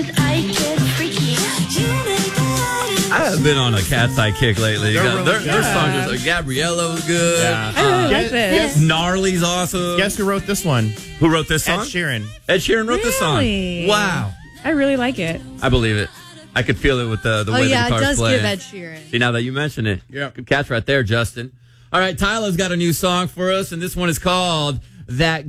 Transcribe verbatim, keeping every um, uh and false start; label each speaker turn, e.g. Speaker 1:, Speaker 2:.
Speaker 1: 'cause I get freaky.
Speaker 2: I have been on a Cat's Eye kick lately.
Speaker 3: They're
Speaker 2: Got-
Speaker 3: really
Speaker 2: their,
Speaker 3: good.
Speaker 2: their song is like, Gabriella was good.
Speaker 3: Yeah.
Speaker 4: I really
Speaker 3: Uh,
Speaker 4: like this.
Speaker 2: Gnarly's awesome.
Speaker 3: Guess who wrote this one?
Speaker 2: Who wrote this
Speaker 3: Ed
Speaker 2: song?
Speaker 3: Sheeran.
Speaker 2: Ed Sheeran wrote this song.
Speaker 4: Really?
Speaker 2: Wow.
Speaker 4: I really like it.
Speaker 2: I believe it. I could feel it with the, the
Speaker 5: Oh,
Speaker 2: way
Speaker 5: yeah,
Speaker 2: the
Speaker 5: it
Speaker 2: guitar's
Speaker 5: does
Speaker 2: playing.
Speaker 5: give Ed Sheeran.
Speaker 2: See, now that you mention it.
Speaker 3: Yeah.
Speaker 2: Good catch right there, Justin. All right, Tyler's got a new song for us, and this one is called That